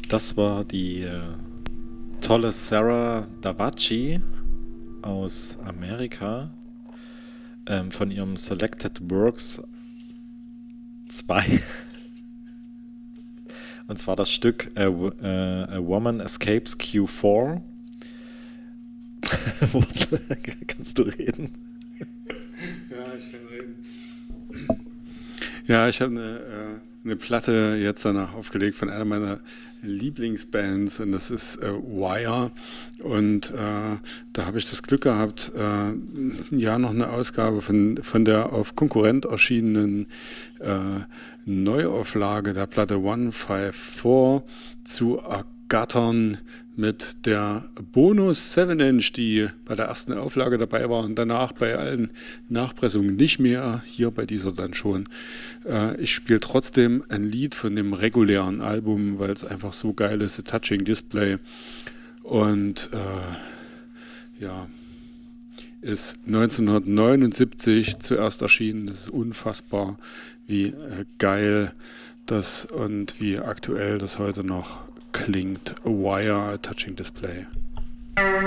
Das war die tolle Sarah Davachi aus Amerika von ihrem Selected Works 2. Und zwar das Stück A Woman Escapes Q4. Kannst du reden? Ja, ich kann reden. Ja, ich habe eine Platte jetzt danach aufgelegt von einer meiner Lieblingsbands und das ist Wire und da habe ich das Glück gehabt, ja noch eine Ausgabe von der auf Konkurrent erschienenen Neuauflage der Platte 154 zu ergattern mit der Bonus 7-Inch, die bei der ersten Auflage dabei war und danach bei allen Nachpressungen nicht mehr, hier bei dieser dann schon. Ich spiele trotzdem ein Lied von dem regulären Album, weil es einfach so geil ist, A Touching Display. Und ja, ist 1979 zuerst erschienen. Das ist unfassbar, wie geil das und wie aktuell das heute noch klingt. A Wire, A Touching Display.